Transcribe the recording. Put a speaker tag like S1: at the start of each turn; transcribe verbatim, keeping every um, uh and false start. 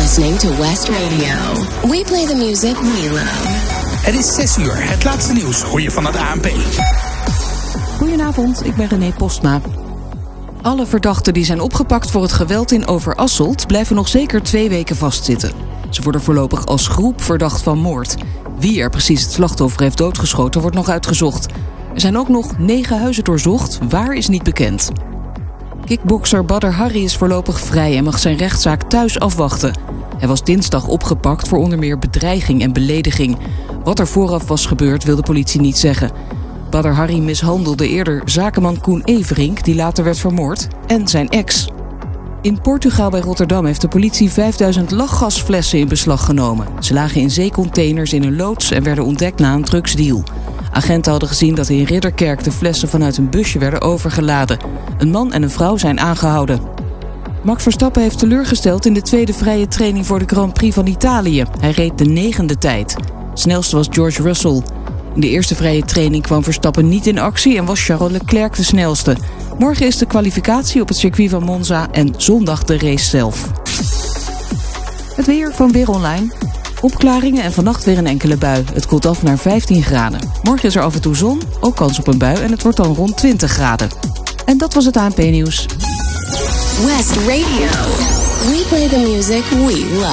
S1: listening to West Radio. We play the music we love.
S2: Het is zes uur. Het laatste nieuws hoor je van het A N P.
S3: Goedenavond, ik ben René Postma. Alle verdachten die zijn opgepakt voor het geweld in Overasselt blijven nog zeker twee weken vastzitten. Ze worden voorlopig als groep verdacht van moord. Wie er precies het slachtoffer heeft doodgeschoten wordt nog uitgezocht. Er zijn ook nog negen huizen doorzocht, waar is niet bekend. Kickbokser Badr Hari is voorlopig vrij en mag zijn rechtszaak thuis afwachten. Hij was dinsdag opgepakt voor onder meer bedreiging en belediging. Wat er vooraf was gebeurd wil de politie niet zeggen. Badr Hari mishandelde eerder zakenman Koen Everink, die later werd vermoord, en zijn ex. In Portugal bij Rotterdam heeft de politie vijfduizend lachgasflessen in beslag genomen. Ze lagen in zeecontainers in een loods en werden ontdekt na een drugsdeal. Agenten hadden gezien dat in Ridderkerk de flessen vanuit een busje werden overgeladen. Een man en een vrouw zijn aangehouden. Max Verstappen heeft teleurgesteld in de tweede vrije training voor de Grand Prix van Italië. Hij reed de negende tijd. Snelste was George Russell. In de eerste vrije training kwam Verstappen niet in actie en was Charles Leclerc de snelste. Morgen is de kwalificatie op het circuit van Monza en zondag de race zelf. Het weer van Weer Online. Opklaringen en vannacht weer een enkele bui. Het koelt af naar vijftien graden. Morgen is er af en toe zon, ook kans op een bui en het wordt dan rond twintig graden. En dat was het A N P-nieuws.
S1: West Radio. We play the music we love.